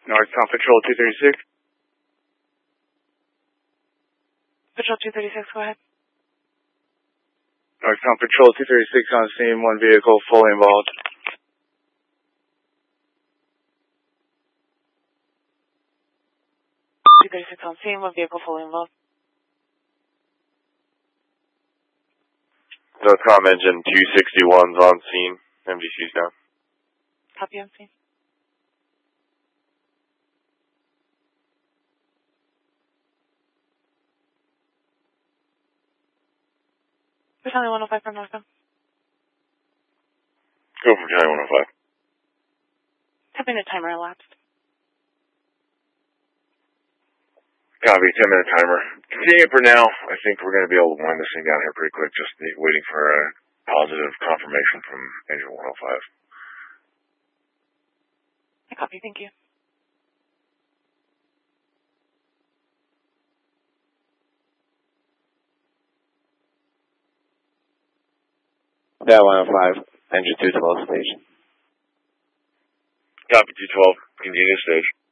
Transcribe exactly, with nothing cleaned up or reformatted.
Northbound Patrol two thirty-six. Patrol two thirty-six, go ahead. Northbound Patrol two thirty-six on scene, one vehicle fully involved. two thirty-six on scene, one vehicle fully involved. Northcom engine two sixty-one's on scene, M D C's down. Copy on scene. Battalion one oh five from Northbound. Go for Battalion one oh five. ten minute timer elapsed. Copy, ten minute timer. Continue for now. I think we're going to be able to wind this thing down here pretty quick, just waiting for a positive confirmation from engine one oh five. I copy, thank you. Yeah, one oh five, engine two twelve station. Copy, two twelve, continue stage.